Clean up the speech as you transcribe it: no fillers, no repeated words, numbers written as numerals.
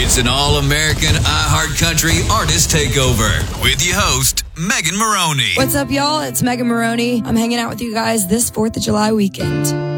It's an all-American iHeart Country Artist Takeover with your host, Megan Maroney. What's up, y'all? It's Megan Maroney. I'm hanging out with you guys this 4th of July weekend.